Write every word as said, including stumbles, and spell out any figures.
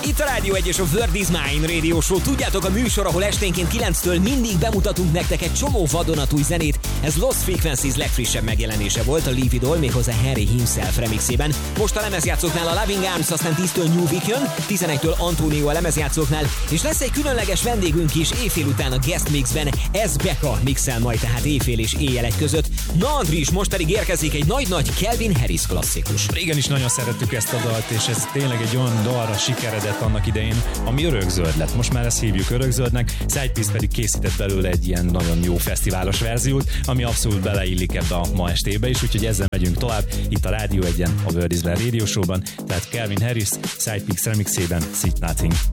Itt a Rádió egy és a Word is Mine Radio Show. Tudjátok, a műsor, ahol esténként kilenctől mindig bemutatunk nektek egy csomó vadonatúj zenét. Ez Lost Frequencies legfrissebb megjelenése volt a Leave It All, méghozzá Harry Himself remixében. Most a lemezjátszóknál a Loving Arms, aztán tíztől New Week jön, tizenegytől Antonio a lemezjátszóknál, és lesz egy különleges vendégünk is éjfél után a Guest Mixben. Ez Becca mixel majd tehát éjfél és éjjel egy között. Na Andris, most pedig érkezik egy nagy-nagy Calvin Harris klasszikus. Régen is nagyon szerettük ezt a dalt, és ez tényleg egy olyan dalra sikeredett annak idején, ami örökzöld lett. Most már ezt hívjuk örökzöldnek, Sidepiece pedig készített belőle egy ilyen nagyon jó fesztiválos verziót, ami abszolút beleillik ebbe a ma estébe is, úgyhogy ezzel megyünk tovább itt a Rádió egyen, a Word is Mine Radio Show-ban, tehát Calvin Harris Sidepiece remixében Sit Nothing.